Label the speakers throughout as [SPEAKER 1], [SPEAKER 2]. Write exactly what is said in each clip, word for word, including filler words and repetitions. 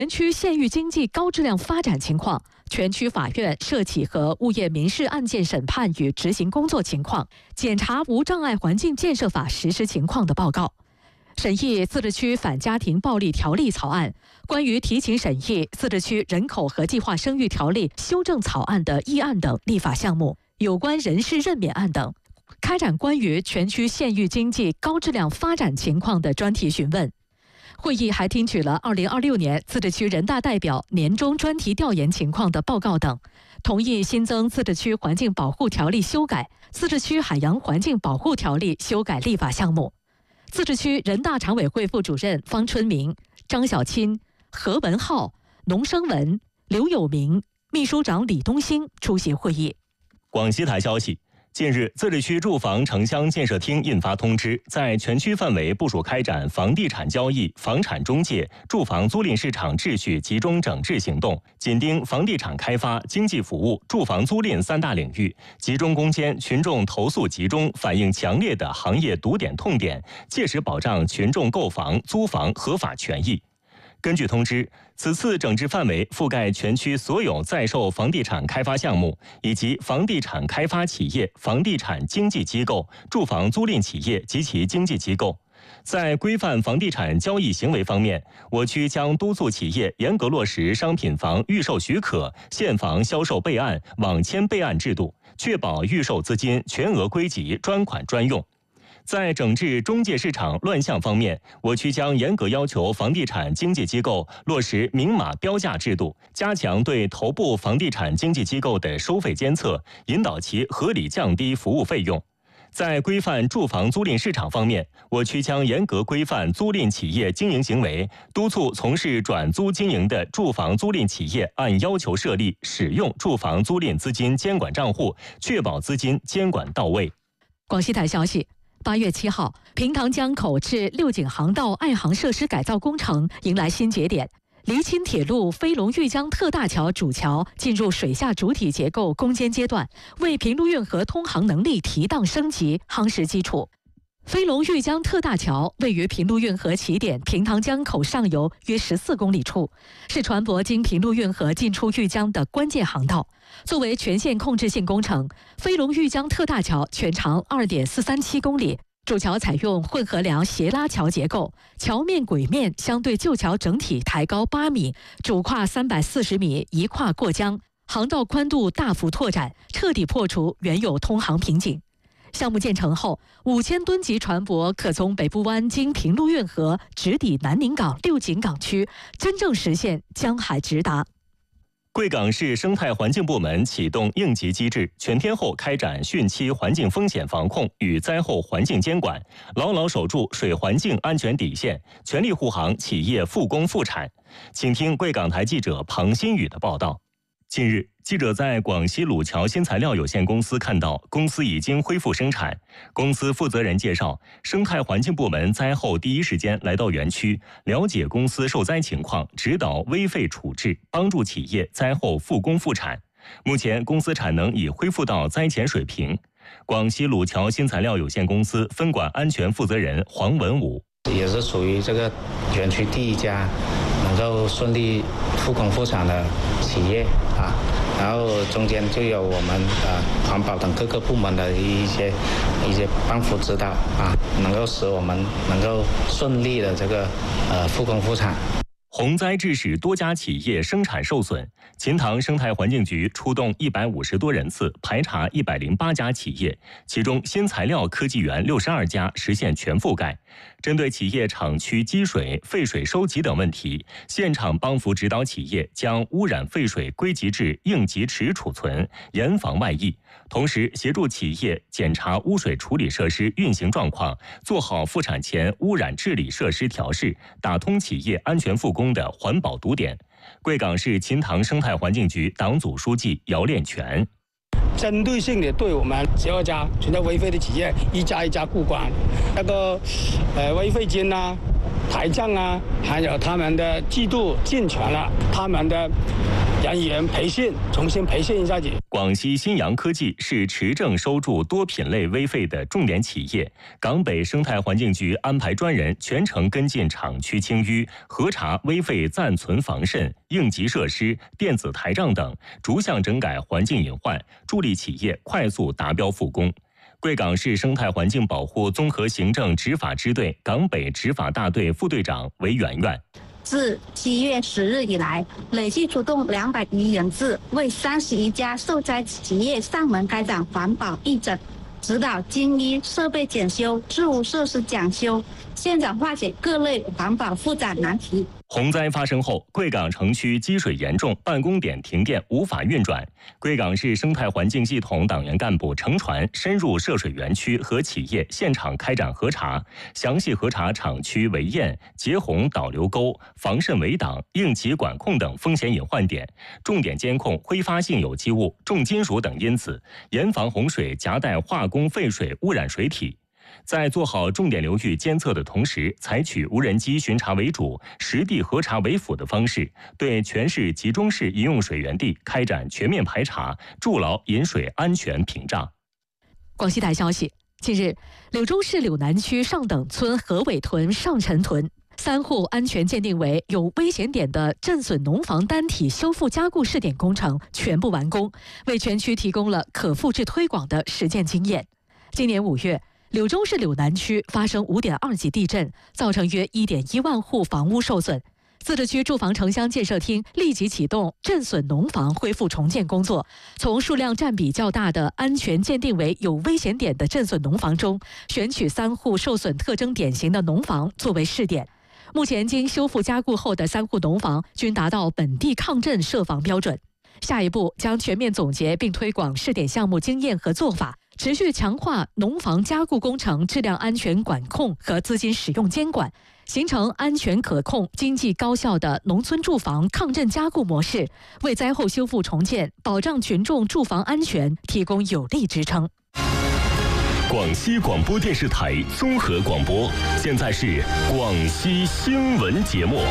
[SPEAKER 1] 全区县域经济高质量发展情况、全区法院涉企和物业民事案件审判与执行工作情况、检查无障碍环境建设法实施情况的报告。审议自治区反家庭暴力条例草案，关于提请审议自治区人口和计划生育条例修正草案的议案等立法项目，有关人事任免案等，开展关于全区县域经济高质量发展情况的专题询问。会议还听取了二零二六年自治区人大代表年终专题调研情况的报告等，同意新增自治区环境保护条例修改、自治区海洋环境保护条例修改立法项目。自治区人大常委会副主任方春明、张小钦、何文浩、农生文、刘友明、秘书长李东兴出席会议。
[SPEAKER 2] 广西台消息，近日，自治区住房城乡建设厅印发通知，在全区范围部署开展房地产交易、房产中介、住房租赁市场秩序集中整治行动，紧盯房地产开发、经济服务、住房租赁三大领域，集中攻坚群众投诉集中、反映强烈的行业堵点痛点，切实保障群众购房、租房合法权益。根据通知，此次整治范围覆盖全区所有在售房地产开发项目，以及房地产开发企业、房地产经纪机构、住房租赁企业及其经纪机构。在规范房地产交易行为方面，我区将督促企业严格落实商品房预售许可、现房销售备案、网签备案制度，确保预售资金全额归集、专款专用。在整治中介市场乱象方面，我区将严格要求房地产经纪机构落实明码标价制度，加强对头部房地产经纪机构的收费监测，引导其合理降低服务费用。在规范住房租赁市场方面，我区将严格规范租赁企业经营行为，督促从事转租经营的住房租赁企业按要求设立、使用住房租赁资金监管账户，确保资金监管到位。
[SPEAKER 1] 广西台消息，八月七号，平塘江口至六井航道爱航设施改造工程迎来新节点。黎青铁路飞龙峪江特大桥主桥进入水下主体结构攻坚阶段，为平陆运河通航能力提档升级夯实基础。飞龙峪江特大桥位于平陆运河起点平塘江口上游约十四公里处，是船舶经平陆运河进出峪江的关键航道。作为全线控制性工程，飞龙峪江特大桥全长 二点四三七公里，主桥采用混合梁斜拉桥结构，桥面轨面相对旧桥整体抬高八米，主跨三百四十米，一跨过江，航道宽度大幅拓展，彻底破除原有通航瓶颈。项目建成后，五千吨级船舶可从北部湾经平陆运河直抵南宁港、六井港区，真正实现江海直达。
[SPEAKER 2] 贵港市生态环境部门启动应急机制，全天候开展汛期环境风险防控与灾后环境监管，牢牢守住水环境安全底线，全力护航企业复工复产。请听贵港台记者庞新宇的报道。近日，记者在广西鲁桥新材料有限公司看到，公司已经恢复生产。公司负责人介绍，生态环境部门灾后第一时间来到园区，了解公司受灾情况，指导危废处置，帮助企业灾后复工复产。目前，公司产能已恢复到灾前水平。广西鲁桥新材料有限公司分管安全负责人黄文武。
[SPEAKER 3] 也是属于这个园区第一家能够顺利复工复产的企业啊，然后中间就有我们呃环保等各个部门的一些一些帮扶指导啊，能够使我们能够顺利的这个呃复工复产。
[SPEAKER 2] 洪灾致使多家企业生产受损，秦塘生态环境局出动一百五十多人次排查一百零八家企业，其中新材料科技园六十二家实现全覆盖。针对企业厂区积水、废水收集等问题，现场帮扶指导企业将污染废水归集至应急池储存，严防外溢。同时，协助企业检查污水处理设施运行状况，做好复产前污染治理设施调试，打通企业安全复工的环保堵点。贵港市秦塘生态环境局党组书记姚练全。
[SPEAKER 4] 针对性的对我们十二家存在违废的企业一家一家过关，那个呃违废金啊、台账啊，还有他们的季度进全了，他们的人员培训，重新培训一下子。
[SPEAKER 2] 广西新阳科技是持证收注多品类危废的重点企业。港北生态环境局安排专人全程跟进厂区清淤、核查危废暂存防渗、应急设施、电子台账等，逐项整改环境隐患，助力企业快速达标复工。贵港市生态环境保护综合行政执法支队港北执法大队副队长韦媛媛。
[SPEAKER 5] 自七月十日以来，累计出动两百余人次，为三十一家受灾企业上门开展环保义诊，指导精益设备检修、置物设施讲修，现场化解各类环保复杂难题。
[SPEAKER 2] 洪灾发生后，贵港城区积水严重，办公点停电，无法运转。贵港市生态环境系统党员干部乘船深入涉水园区和企业现场开展核查，详细核查厂区围堰、截洪导流沟、防渗围挡、应急管控等风险隐患点，重点监控挥发性有机物、重金属等因子，严防洪水夹带化工废水污染水体。在做好重点流域监测的同时，采取无人机巡查为主、实地核查为辅的方式，对全市集中式饮用水源地开展全面排查，筑牢饮水安全屏障。
[SPEAKER 1] 广西台消息，近日，柳州市柳南区上等村河尾屯上陈屯三户安全鉴定为有危险点的震损农房单体修复加固试点工程全部完工，为全区提供了可复制推广的实践经验。今年五月，柳州市柳南区发生 五点二级地震，造成约 一点一万户房屋受损。自治区住房城乡建设厅立即启动震损农房恢复重建工作，从数量占比较大的安全鉴定为有危险点的震损农房中，选取三户受损特征典型的农房作为试点。目前经修复加固后的三户农房均达到本地抗震设防标准。下一步将全面总结并推广试点项目经验和做法，持续强化农房加固工程质量安全管控和资金使用监管，形成安全可控、经济高效的农村住房抗震加固模式，为灾后修复重建、保障群众住房安全提供有力支撑。
[SPEAKER 6] 广西广播电视台综合广播，现在是广西新闻节目。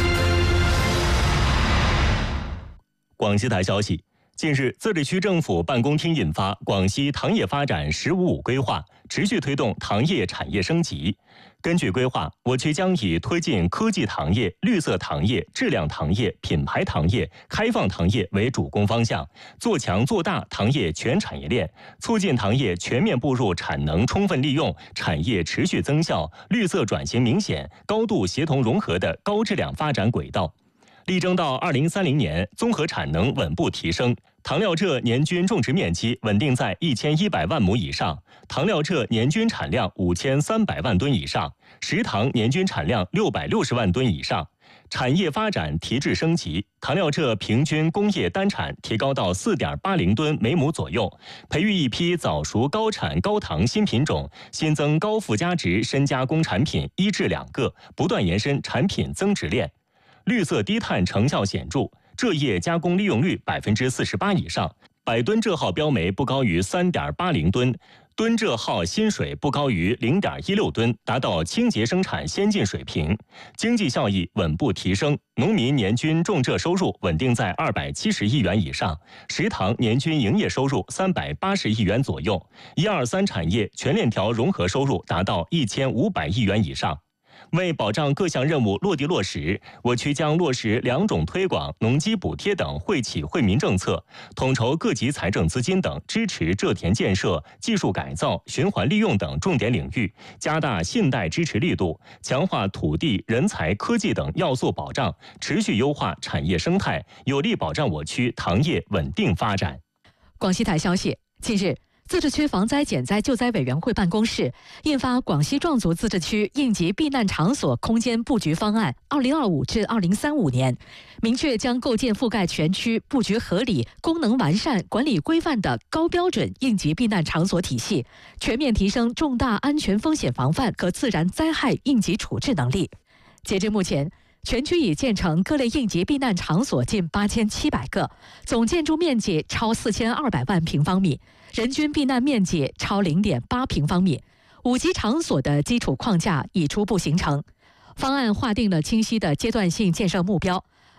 [SPEAKER 2] 广西台消息，近日，自治区政府办公厅印发《广西糖业发展“十五五”规划》，持续推动糖业产业升级。根据规划，我区将以推进科技糖业、绿色糖业、质量糖业、品牌糖业、开放糖业为主攻方向，做强做大糖业全产业链，促进糖业全面步入产能充分利用、产业持续增效、绿色转型明显、高度协同融合的高质量发展轨道。力争到二零三零年，综合产能稳步提升，糖料蔗年均种植面积稳定在一千一百万亩以上，糖料蔗年均产量五千三百万吨以上，食糖年均产量六百六十万吨以上。产业发展提质升级，糖料蔗平均工业单产提高到 四点八零吨每亩左右，培育一批早熟高产高糖新品种，新增高附加值深加工产品一至两个，不断延伸产品增值链。绿色低碳成效显著，蔗叶加工利用率百分之四十八以上，百吨蔗号标煤不高于 三点八零吨，吨蔗号薪水不高于 零点一六吨，达到清洁生产先进水平，经济效益稳步提升，农民年均种蔗收入稳定在二百七十亿元以上，食糖年均营业收入三百八十亿元左右，一二三产业全链条融合收入达到一千五百亿元以上。为保障各项任务落地落实，我区将落实两种推广、农机补贴等惠企惠民政策，统筹各级财政资金等，支持蔗田建设、技术改造、循环利用等重点领域，加大信贷支持力度，强化土地、人才、科技等要素保障，持续优化产业生态，有力保障我区糖业稳定发展。
[SPEAKER 1] 广西台消息，近日，自治区防灾减灾救灾委员会办公室印发《广西壮族自治区应急避难场所空间布局方案（二零二五至二零三五年）》，明确将构建覆盖全区、布局合理、功能完善、管理规范的高标准应急避难场所体系，全面提升重大安全风险防范和自然灾害应急处置能力。截至目前，全区已建成各类应急避难场所近八千七百个，总建筑面积超四千二百万平方米，人均避难面积超 零点八平方米。五级场所的基础框架已初步形成。方案划定了清晰的阶段性建设目标，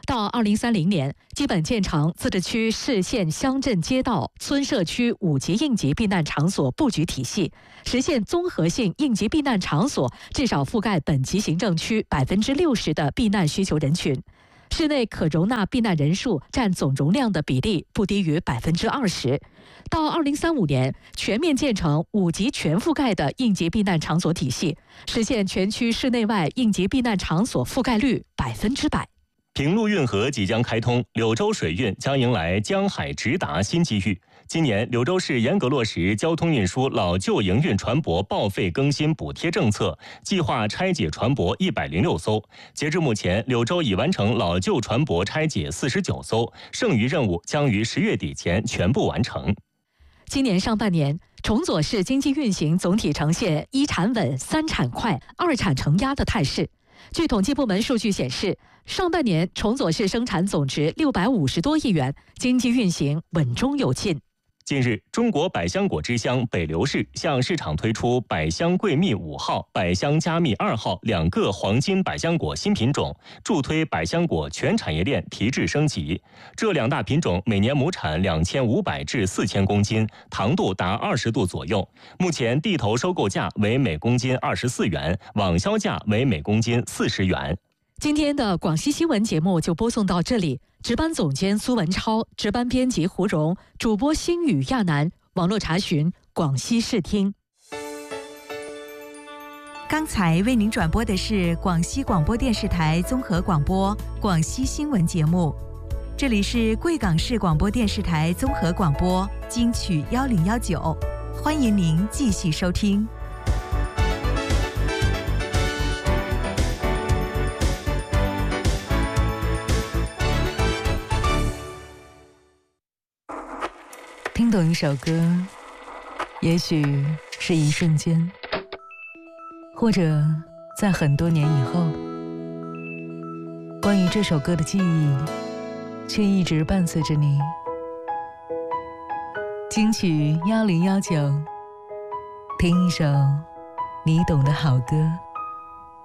[SPEAKER 1] 到二零三零年，基本建成自治区市县乡镇街道村社区五级应急避难场所布局体系，实现综合性应急避难场所至少覆盖本级行政区百分之六十的避难需求人群，室内可容纳避难人数占总容量的比例不低于百分之二十。到二零三五年，全面建成五级全覆盖的应急避难场所体系，实现全区室内外应急避难场所覆盖率百分之百。
[SPEAKER 2] 平陆运河即将开通，柳州水运将迎来江海直达新机遇。今年，柳州市严格落实交通运输老旧营运船舶报废更新补贴政策，计划拆解船舶一百零六艘。截至目前，柳州已完成老旧船舶拆解四十九艘，剩余任务将于十月底前全部完成。
[SPEAKER 1] 今年上半年，崇左市经济运行总体呈现一产稳、三产快、二产承压的态势。据统计部门数据显示，上半年崇左市生产总值六百五十多亿元，经济运行稳中有进。
[SPEAKER 2] 近日，中国百香果之乡北流市向市场推出百香桂蜜五号、百香加蜜二号两个黄金百香果新品种，助推百香果全产业链提质升级。这两大品种每年亩产两千五百至四千公斤，糖度达二十度左右。目前地头收购价为每公斤二十四元，网销价为每公斤四十元。
[SPEAKER 1] 今天的广西新闻节目就播送到这里。值班总监苏文超，值班编辑胡荣，主播星宇、亚楠，网络查询广西视听。
[SPEAKER 7] 刚才为您转播的是广西广播电视台综合广播广西新闻节目，这里是贵港市广播电视台综合广播金曲幺零幺九，欢迎您继续收听。
[SPEAKER 8] 听懂一首歌，也许是一瞬间，或者在很多年以后，关于这首歌的记忆却一直伴随着你。金曲幺零幺九，听一首你懂的好歌。